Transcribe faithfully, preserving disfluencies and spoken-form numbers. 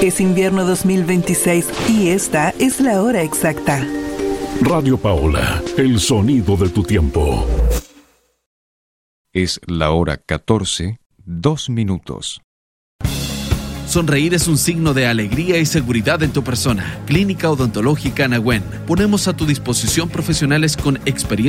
Es invierno dos mil veintiséis y esta es la hora exacta. Radio Paola, el sonido de tu tiempo. Es la hora catorce, dos minutos. Sonreír es un signo de alegría y seguridad en tu persona. Clínica Odontológica Nahuen. Ponemos a tu disposición profesionales con experiencia